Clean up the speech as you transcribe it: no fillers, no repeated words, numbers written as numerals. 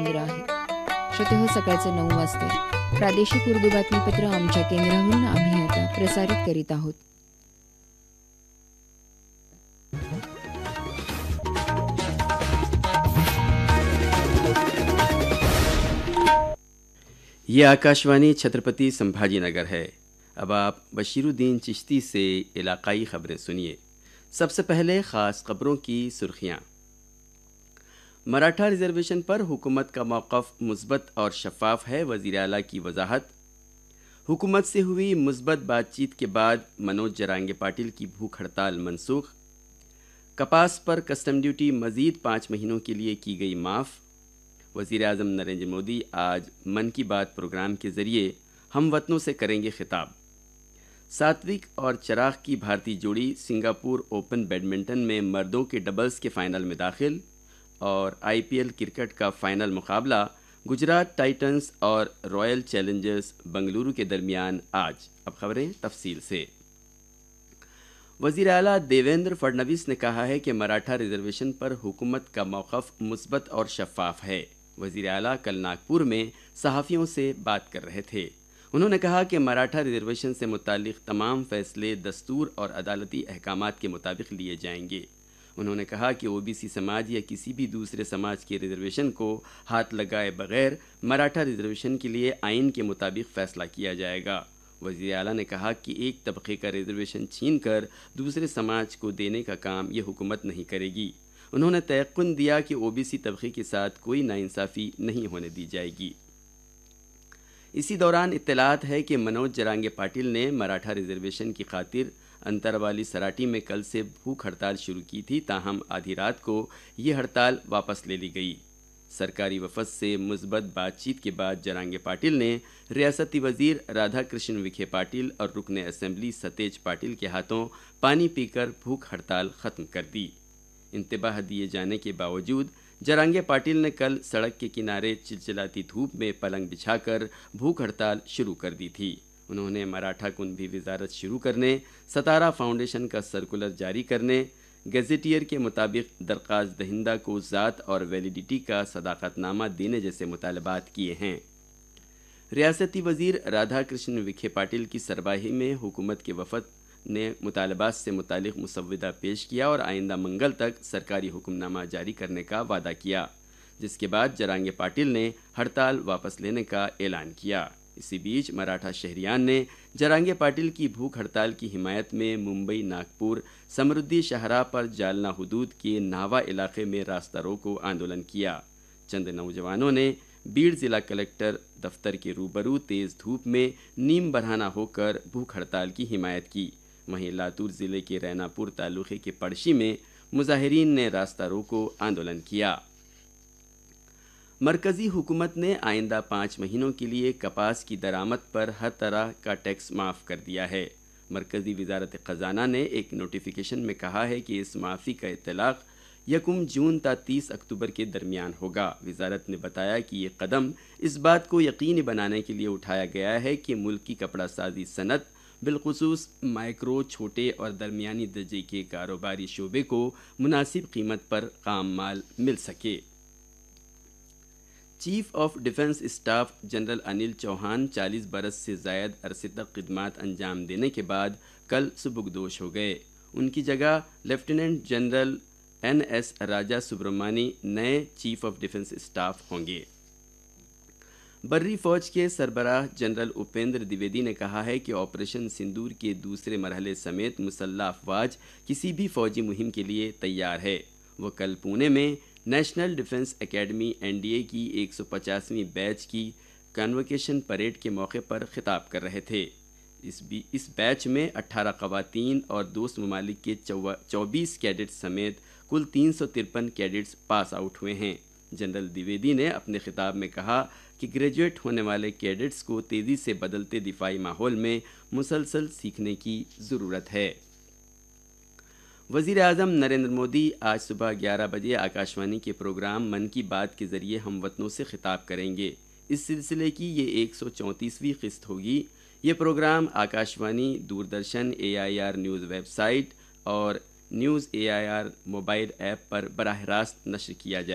केंद्र आहे. श्रोते हो, सकाळचे 9 वाजते. प्रादेशिक उर्दू बातमीपत्र आमच्या केंद्रावरून आम्ही आता प्रसारित करीत आहोत. ये आकाशवाणी छत्रपति संभाजी नगर है. अब आप बशीरुद्दीन चिश्ती से इलाकाई खबरें सुनिए. सबसे पहले ख़ास खबरों की सुर्खियाँ. मराठा रिजर्वेशन पर हुकूमत का मौक़िफ़ मुस्बत और शफ़ाफ़ है, वज़ीर आला की वजाहत. हुकूमत से हुई मुस्बत बातचीत के बाद मनोज जरांगे पाटिल की भूख हड़ताल मनसूख. कपास पर कस्टम ड्यूटी मज़ीद 5 महीनों के लिए की गई माफ़. वज़ीर आज़म नरेंद्र मोदी आज मन की बात प्रोग्राम के ज़रिए हमवतनों से करेंगे खिताब. सात्विक और चिराग की भारतीय जोड़ी सिंगापुर ओपन बैडमिंटन में मर्दों के डबल्स के फ़ाइनल में दाखिल. और IPL क्रिकेट का फ़ाइनल मुकाबला गुजरात टाइटंस और रॉयल चैलेंजर्स बंगलुरु के दरमियान आज. अब खबरें तफसील से. वज़ीर आला देवेंद्र फडणवीस ने कहा है कि मराठा रिजर्वेशन पर हुकूमत का मौक़िफ़ मुस्बत और शफ़ाफ़ है. वज़ीर आला कल नागपुर में सहाफ़ियों से बात कर रहे थे. उन्होंने कहा कि मराठा रिजर्वेशन से मुताल्लिक़ तमाम फ़ैसले दस्तूर और अदालती अहकामात के मुताबिक लिए जाएंगे. उन्होंने कहा कि OBC समाज या किसी भी दूसरे समाज के रिजर्वेशन को हाथ लगाए बगैर मराठा रिजर्वेशन के लिए आइन के मुताबिक फ़ैसला किया जाएगा. वज़ीर आला ने कहा कि एक तबके का रिजर्वेशन छीन कर दूसरे समाज को देने का काम ये हुकूमत नहीं करेगी. उन्होंने तयक़्क़ुन दिया कि OBC तबके के साथ कोई नाइंसाफ़ी नहीं होने दी जाएगी. इसी दौरान इत्तलात है कि मनोज जरांगे पाटिल ने मराठा रिजर्वेशन की खातिर अंतरवाली सराटी में कल से भूख हड़ताल शुरू की थी, ताहम आधी रात को ये हड़ताल वापस ले ली गई. सरकारी वफद से मुस्बत बातचीत के बाद जरांगे पाटिल ने रियासती वज़ीर राधा कृष्ण विखे पाटिल और रुकने असेंबली सतेज पाटिल के हाथों पानी पीकर भूख हड़ताल ख़त्म कर दी. इंतबाह दिए जाने के बावजूद जरांगे पाटिल ने कल सड़क के किनारे चिलचिलाती धूप में पलंग बिछाकर भूख हड़ताल शुरू कर दी थी. उन्होंने मराठा कुनबी वजारत शुरू करने, सतारा फाउंडेशन का सर्कुलर जारी करने, गैजेटियर के मुताबिक दरख्वास्त दहिंदा को ज़ात और वैलिडिटी का सदाकतनामा देने जैसे मुतालबात किए हैं. रियासती वज़ीर राधा कृष्ण विखे पाटिल की सरबराही में हुकूमत के वफद ने मुतालबात से मुतालिक मुसव्वदा पेश किया और आइंदा मंगल तक सरकारी हुक्मनामा जारी करने का वादा किया, जिसके बाद जरांगे पाटिल ने हड़ताल वापस लेने का ऐलान किया. इसी बीच मराठा शहरियान ने जरांगे पाटिल की भूख हड़ताल की हिमायत में मुंबई नागपुर समरुद्दी शाहराह पर जालना हुदूद के नावा इलाके में रास्ता रोको आंदोलन किया. चंद नौजवानों ने बीड़ ज़िला कलेक्टर दफ्तर के रूबरू तेज़ धूप में नीम बरहाना होकर भूख हड़ताल की हिमायत की. वहीं लातूर ज़िले के रैनापुर तालुक़े के पड़शी में मुजाहिरीन ने रास्ता रोको आंदोलन किया. मरकज़ी हुकूमत ने आइंदा 5 महीनों के लिए कपास की दरामद पर हर तरह का टैक्स माफ़ कर दिया है. मरकज़ी वज़ारत ख़ज़ाना ने एक नोटिफिकेशन में कहा है कि इस माफ़ी का इत्तलाक़ 1 जून ता 30 अक्टूबर के दरमियान होगा. वज़ारत ने बताया कि ये कदम इस बात को यकीनी बनाने के लिए उठाया गया है कि मुल्क की कपड़ा साजी सनत बिलखुसूस माइक्रो, छोटे और दरमियानी दर्जे के कारोबारी शोबे को मुनासिब कीमत पर काम माल मिल सके. Chief of defence staff general Anil Chauhan 40 बरस से ज़ायद अरसे तक खिदमत अंजाम देने के बाद कल सुबुकदोश हो गए. उनकी जगह लेफ्टिनेंट जनरल NS राजा सुब्रमणी नए चीफ ऑफ डिफेंस स्टाफ होंगे. बर्री फ़ौज के सरबराह जनरल उपेंद्र द्विवेदी ने कहा है कि ऑपरेशन सिंदूर के दूसरे मरहले समेत मुसल्लह अफवाज किसी भी फ़ौजी मुहिम के लिए तैयार है. वो कल पुणे में नेशनल डिफेंस एकेडमी NDA की 150वीं बैच की कन्वोकेशन परेड के मौके पर खिताब कर रहे थे. इस बैच में 18 ख़वातीन और दोस्त ममालिक के 24 कैडेट्स समेत कुल 353 कैडेट्स पास आउट हुए हैं. जनरल द्विवेदी ने अपने खिताब में कहा कि ग्रेजुएट होने वाले कैडेट्स को तेज़ी से बदलते दिफाई माहौल में मुसलसल सीखने की ज़रूरत है. वज़ीर आज़म नरेंद्र मोदी आज सुबह 11 बजे आकाशवाणी के प्रोग्राम मन की बात के ज़रिए हमवतनों से खिताब करेंगे. इस सिलसिले की ये 134वीं किस्त होगी. ये programme Akashvani, Doordarshan, AIR news website और न्यूज़ AIR मोबाइल ऐप पर बराह रास्त नश्र किया जाए.